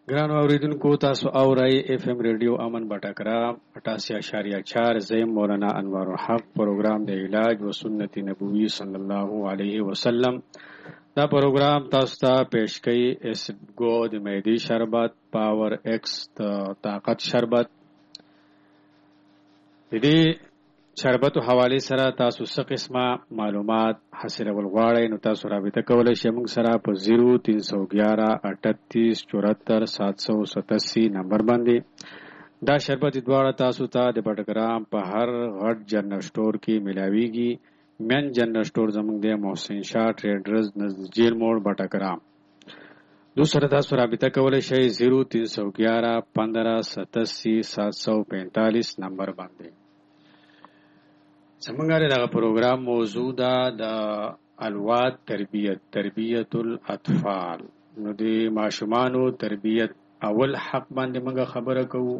ګرانو اوریدونکو تاسو اورئ اف ام ریډیو امن بټکرا 88.4 زیم مولانا انوار الحق پروگرام د علاج و سنت نبوی صلی الله علیه وسلم. دا پروگرام تاسو ته پیش کوي اسید گو د معدې شربت، پاور ایکس د طاقت شربت. د دې شربتو حواله سره تاسو څه قسمه معلومات حاصلول غواړئ نو تاسو رابطه کولی شئ موږ سره په 0311 38 74 787 نمبر باندې. دا شربت دواړه تاسو ته د بټګرام په هر غټ جنرال سٹور کې ملاويږي. مین جنرال سٹور زموږ د محسن شاه ټریډرز نزد جیل موړ بټګرام. دوسرا تاسو رابطه کولی شئ 0311 15 87 745 نمبر باندې. زمونږ دغه پروګرام موضوع ده د الواد تربیت الاطفال. نو د ماشومانو تربیت اول حق باندې موږ خبره کوو.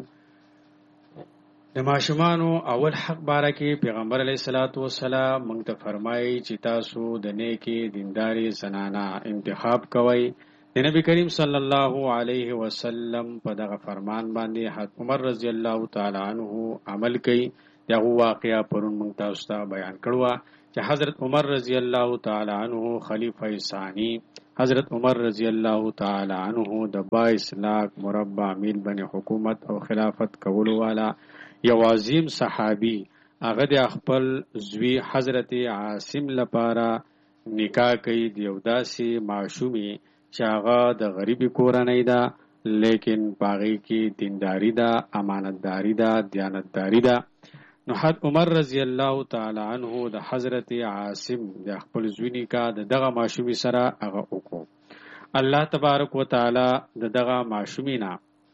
د ماشومانو اول حق باره کې پیغمبر علیه الصلاۃ والسلام موږ ته فرمایي چې تاسو د نیکي دینداري زنانه انتخاب کوئ. د نبی کریم صلی الله علیه وسلم په دغه فرمان باندې حضرت عمر رضی الله تعالی عنہ عمل کوي. دغه واقعیا پرون موږ تاسو ته بیان کړو چې حضرت عمر رضی الله تعالی عنہ خلیفہ ثانی حضرت عمر رضی الله تعالی عنہ د 22 لاکھ مربع میل باندې حکومت او خلافت کولو والا یو عظیم صحابي هغه د خپل زوی حضرت عاصم لپاره نکاح کوي. د یو داسې معشومي چې هغه د غریبي کورنۍ ده لیکن باغی کې دینداری ده، امانتداری ده، دیانتداری ده. نو حضرت عمر رضی الله تعالی عنہ د حضرت عاصم د خپل زوی نکاح دغه معشومی سره هغه وکړو. الله تبارک وتعالى دغه معشومینا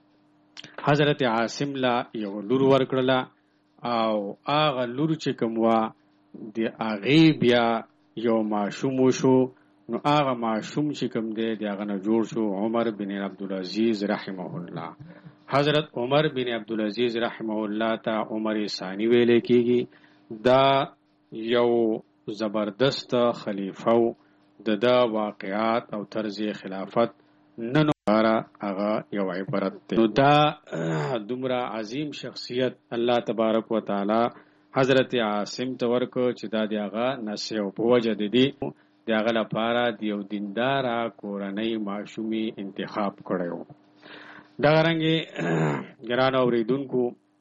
حضرت عاصم لا یو لور ورکړه او هغه لور چې کوم وا د هغه بیا یو معشوم شو. نو هغه معشوم چې کوم دی دغه نه جوړ شو عمر بن عبدالعزیز رحمه الله. حضرت عمر بن عبدالعزیز رحمه الله ته عمر ثانی ویل کېږي. دا یو زبردست خلیفہ د واقعات او طرز خلافت نن هغه یو عبرت دی. نو دا دومره عظیم شخصیت الله تبارک وتعالى حضرت عاصم ته ورکو چې دا دغه نسیو په وجه دی دغه لپاره د یو دیندار کورنۍ معشومی انتخاب کړو. دا رنګي ګرانو اوریدونکو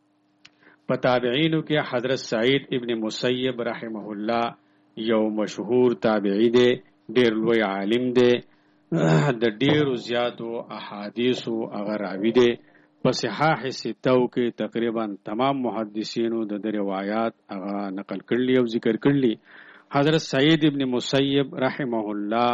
په تابعینو کې حضرت سعید ابن مسیب رحمه الله یو مشهور تابعی دی، ډیر لوی عالم دی، د ډیرو زیاتو احادیثو هغه راوی دی. په صحاح ستو کې تقریبا تمام محدثینو د روایت هغه نقل کړلی او ذکر کړلی. حضرت سعید ابن مسیب رحمه الله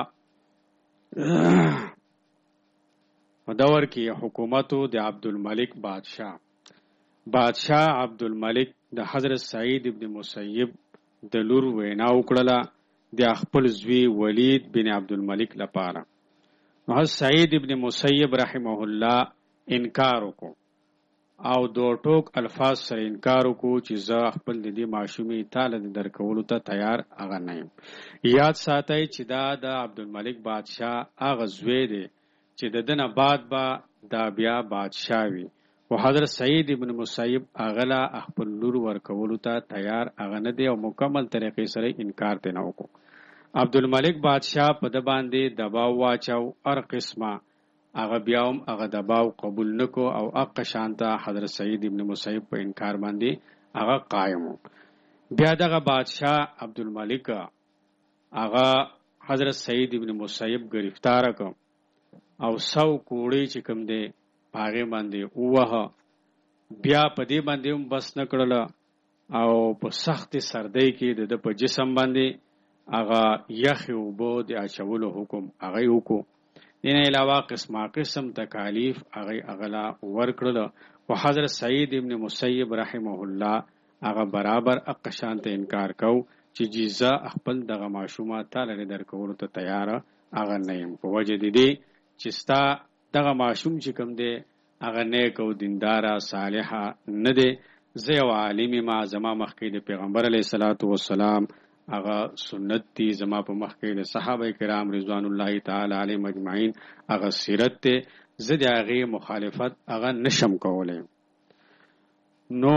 په دور کې حکومتو د عبدالملک بادشاہ عبدالملک د حضرت سعید ابن مسیب د لور وینا وکړه د خپل زوی ولید بن عبدالملک لپاره. حضرت سعید ابن مسیب رحمه الله انکار وکړ او دو ټوک الفاظ سره انکار وکړو چې زه خپل د دې معشومي تعالی درکولو ته تیار هغه نه یم. یاد ساتئ چې دا د عبدالملک بادشاہ هغه زوی دی چې د دنه بعد با دا بیا بادشاہ وي. او حضرت سعید ابن مسیب اغلا خپل لور ورکولو ته تیار هغه نه دی او مکمل طریقې سره انکار ته نه وکړو. عبدالملک بادشاہ په د باندې دباو واچاو هر قسمه هغه بیا هم هغه دباو قبول نکو او حق شانته حضرت سعید ابن مسیب په انکار باندې هغه قائم. بیا دغه بادشاہ عبدالملک هغه حضرت سعید ابن مسیب گرفتار کړ او 100 کوړی چې کوم دی هغه باندې اوه. بیا په دې باندې هم بس نکړل او په سخت سردی کې د په جسم باندې هغه یخ او بو د اچولو حکم هغه وکړو. دین علاوه قسم تکالیف هغه اغلا ورکړل او حضرت سعید ابن مسیب رحمه الله هغه برابر اقشانته انکار کو چې جزا خپل دغه معشومه تعالی درکولو ته تیار هغه نه يم. په وجه دي چې ستا دغه معشوم چې کوم دی هغه نیک او دیندار صالحه نه دی. زه یو عالم ما زما مخکې د پیغمبر علیه الصلاۃ والسلام هغه سنت دي، زما په مخکې د صحابه کرام رضوان الله تعالی علیهم اجمعین هغه سیرت ته زه د هغې مخالفت هغه نشم کولی. نو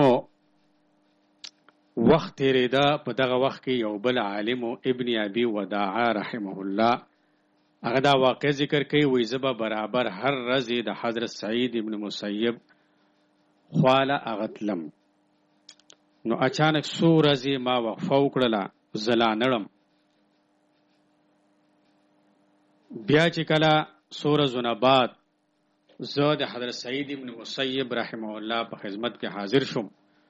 وخت تېرېده، په دغه وخت کې یو بل عالم ابن ابي وداعه رحمه الله هغه دا واقع ذکر کوي، وایي زه به برابر هر ورځ د حضرت سعید ابن مسیب خواله هغه تلم. نو اچانک څو ورځې ما وقفه وکړله، زه لا نړم. بیا چې کله څو ورځو نه بعد زه د حضرت سعید ابن مسیب رحمه الله په خدمت کې حاضر شوم.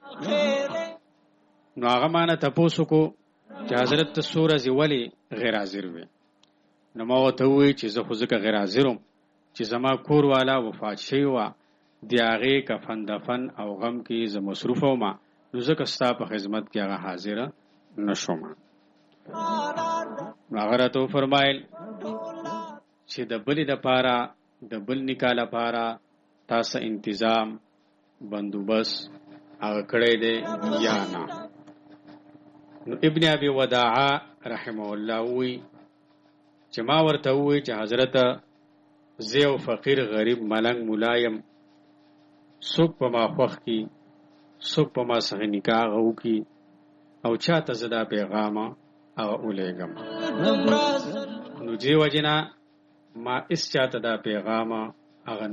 نو هغه مانه تپوس وکړو چې حضرت ته څو ورځې ولې غیر حاضر وې؟ نو ما ورته وویل چې زه خو ځکه غیر حاضر وم چې زما کور والا وفات شوی وه، د هغې کفن دفن او غم کې زه مصروف وم، نو ځکه ستا په خدمت کې هغه حاضره نه شوم. نو هغه راته وفرمایل چې د بلې دپاره د بل نکاح لپاره تاسو انتظام بندوبست هغه کړی دی یا نه؟ نو ابن ابي وداعه رحمه الله وی چې ما ورته ووی چې حضرت زه یو فقیر غریب ملنګ ملایم، څوک په ما خوښ کي، څوک په ما څخه نکاح هغه وکړي او چاته زه دا پیغامه هغه ولېږم. نو دې وجې نه ما هېڅ چاته دا پیغامه هغه